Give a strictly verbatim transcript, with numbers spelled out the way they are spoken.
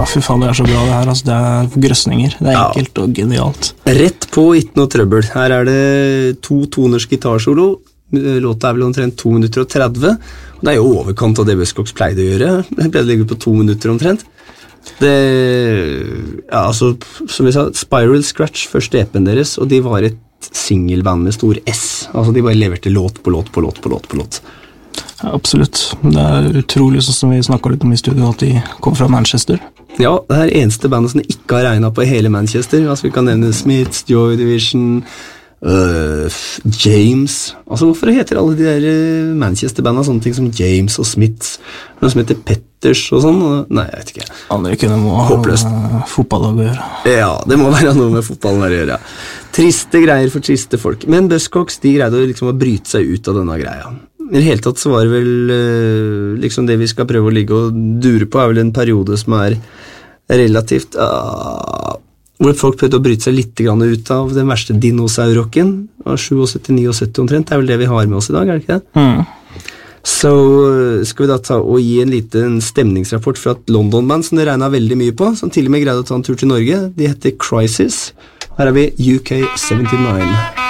Ja, fy faen, det er så bra det her, altså, det er grøsninger, det er Ja. enkelt og genialt. Rett på, ikke noe trøbbel. Her er det to toners gitarsolo, låta er vel omtrent to minutter og tredve, og det er jo overkant av det Buzzcocks pleide å gjøre, det pleide å ligge på to minutter omtrent. Det, ja, altså, som vi sa, Spiral Scratch, første E P-en deres, og de var et singelband med stor S, altså de bare leverte låt på låt på låt på låt på låt. Ja, absolutt. Det er utrolig sånn som vi snakket litt om i studio, at de kom fra Manchester. Ja, det er eneste bandet som de ikke har regnet på i hele Manchester. Altså, vi kan nevne Smiths, Joy Division, uh, James. Altså, hvorfor heter alle de der uh, Manchester-bandene sånne ting som James og Smiths? Noe som heter Petters og sånn? Nei, jeg vet ikke. Andre kunne må Håpløst. ha fotballag å gjøre. Ja, det må være noe med fotballen å gjøre. Triste greier for triste folk. Men Buzzcocks, de greide liksom å bryte seg ut av denne greia. I det hele tatt så var det vel uh, liksom det vi skal prøve å ligge og dure på er vel en periode som er relativt uh, hvor folk prøvde å bryte seg litt grann ut av den verste dinosaurrocken av syttisju nittisju omtrent, det er vel det vi har med oss i dag, er det ikke det? Mm. Så uh, skal vi da ta og gi en liten stemningsrapport fra et London-band som det regnet veldig mye på, som til og med greide å ta en tur til Norge. De heter Crisis. Her har vi U K syttiåtte.